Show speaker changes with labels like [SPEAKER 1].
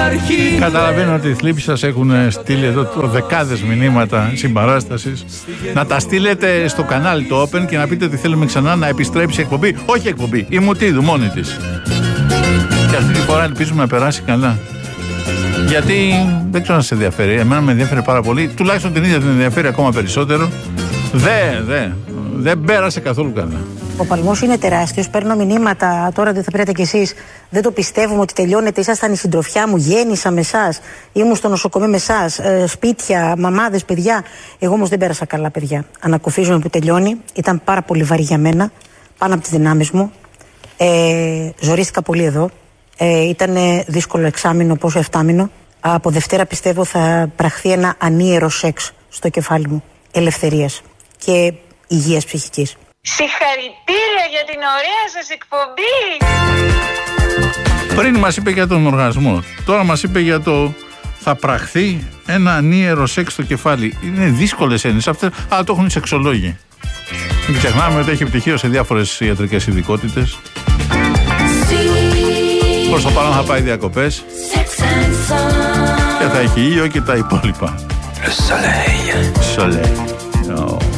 [SPEAKER 1] υπάρχει.
[SPEAKER 2] Καταλαβαίνω ότι οι θλίψεις σας έχουν στείλει εδώ δεκάδες μηνύματα συμπαράστασης. Να τα στείλετε στο κανάλι το Open και να πείτε ότι θέλουμε ξανά να επιστρέψει η εκπομπή. Όχι εκπομπή, η Μουτίδου μόνη της. Και αυτή τη φορά ελπίζουμε να περάσει καλά. Γιατί δεν ξέρω αν σε ενδιαφέρει. Εμένα με ενδιαφέρει πάρα πολύ. Τουλάχιστον την ίδια την ενδιαφέρει ακόμα περισσότερο. Δεν πέρασε καθόλου καλά.
[SPEAKER 3] Ο παλμός είναι τεράστιος. Παίρνω μηνύματα τώρα, δεν θα πήρατε κι εσείς. Δεν το πιστεύουμε ότι τελειώνεται. Ήσασταν η συντροφιά μου. Γέννησα με εσάς. Ήμουν στο νοσοκομείο με εσάς. Σπίτια, μαμάδες, παιδιά. Εγώ όμως δεν πέρασα καλά, παιδιά. Ανακουφίζομαι που τελειώνει. Ήταν πάρα πολύ βαρύ για μένα. Πάνω από τις δυνάμεις μου. Ζορίστηκα πολύ εδώ. Ήταν δύσκολο εξάμηνο, πόσο 7μηνο. Από Δευτέρα πιστεύω θα πραχθεί ένα ανίερο σεξ στο κεφάλι μου. Ελευθερίας και υγείας ψυχικής.
[SPEAKER 4] Συγχαρητήρια για την ωραία σας εκπομπή!
[SPEAKER 2] Πριν μας είπε για τον οργασμό, τώρα μας είπε για το θα πραχθεί ένα ανίερο σεξ στο κεφάλι. Είναι δύσκολες έννοιες αυτές, αλλά το έχουν οι σεξολόγοι. Μην ξεχνάμε ότι έχει πτυχίο σε διάφορες ιατρικές ειδικότητες. Προς το παρόν θα πάει διακοπές και θα έχει ήλιο και τα υπόλοιπα. Le soleil.